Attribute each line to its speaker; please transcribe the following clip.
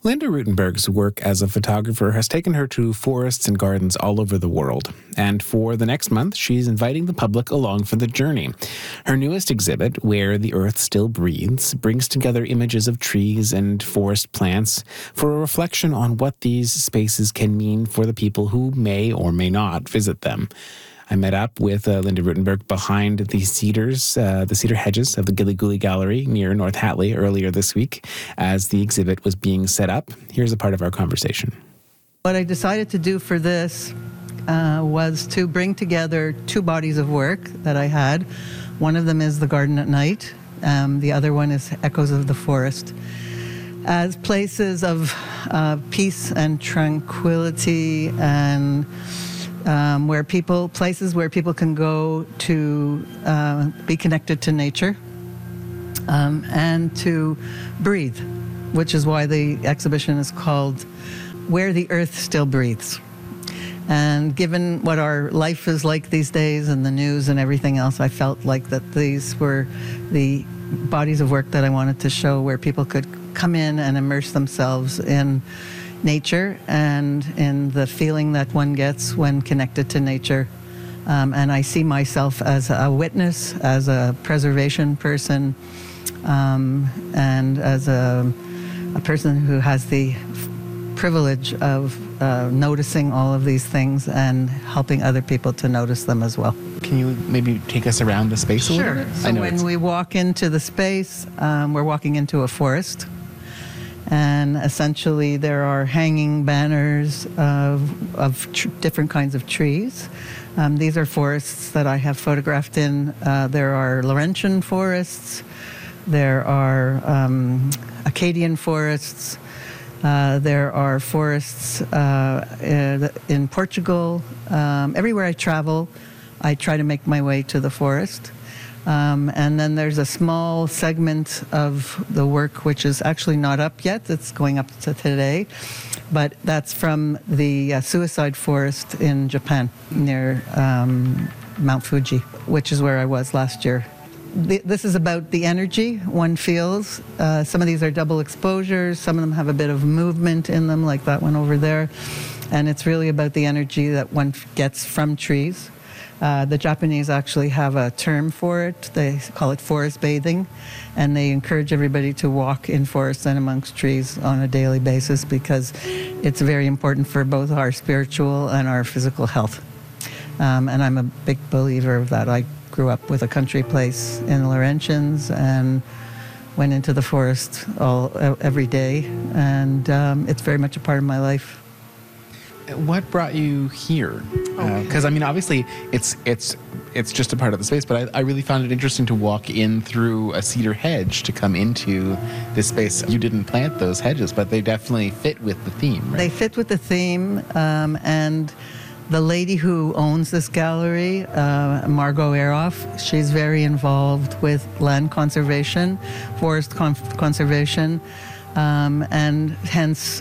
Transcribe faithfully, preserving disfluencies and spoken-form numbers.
Speaker 1: Linda Rutenberg's work as a photographer has taken her to forests and gardens all over the world. And for the next month, she's inviting the public along for the journey. Her newest exhibit, Where the Earth Still Breathes, brings together images of trees and forest plants for a reflection on what these spaces can mean for the people who may or may not visit them. I met up with uh, Linda Rutenberg behind the cedars, uh, the cedar hedges of the Gilly Gooly Gallery near North Hatley earlier this week as the exhibit was being set up. Here's a part of our conversation.
Speaker 2: What I decided to do for this uh, was to bring together two bodies of work that I had. One of them is The Garden at Night. Um, the other one is Echoes of the Forest. As places of uh, peace and tranquility and Um, where people, places where people can go to uh, be connected to nature um, and to breathe, which is why the exhibition is called Where the Earth Still Breathes. And given what our life is like these days and the news and everything else, I felt like that these were the bodies of work that I wanted to show where people could come in and immerse themselves in nature and in the feeling that one gets when connected to nature. Um, and I see myself as a witness, as a preservation person, um, and as a, a person who has the privilege of uh, noticing all of these things and helping other people to notice them as well.
Speaker 1: Can you maybe take us around the space a
Speaker 2: Sure.
Speaker 1: little bit?
Speaker 2: So when we walk into the space, um, we're walking into a forest. And essentially there are hanging banners of, of tr- different kinds of trees. Um, these are forests that I have photographed in. Uh, there are Laurentian forests. There are um, Acadian forests. Uh, there are forests uh, in Portugal. Um, everywhere I travel, I try to make my way to the forest. Um, and then there's a small segment of the work which is actually not up yet. It's going up to today. But that's from the uh, suicide forest in Japan near um, Mount Fuji, which is where I was last year. The, this is about the energy one feels. Uh, some of these are double exposures. Some of them have a bit of movement in them, like that one over there. And it's really about the energy that one gets from trees. Uh, the Japanese actually have a term for it. They call it forest bathing, and they encourage everybody to walk in forests and amongst trees on a daily basis because it's very important for both our spiritual and our physical health. Um, and I'm a big believer of that. I grew up with a country place in Laurentians and went into the forest all every day, and um, it's very much a part of my life.
Speaker 1: What brought you here? Because uh, I mean, obviously, it's it's it's just a part of the space. But I, I really found it interesting to walk in through a cedar hedge to come into this space. You didn't plant those hedges, but they definitely fit with the theme. Right?
Speaker 2: They fit with the theme, um, and the lady who owns this gallery, uh, Margot Eroff, she's very involved with land conservation, forest con- conservation. Um, and hence